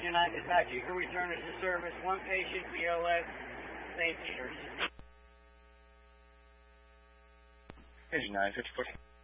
Division 9 dispatch. You can return us to service. One patient, BLS, St. Peter's. Division 9, 54.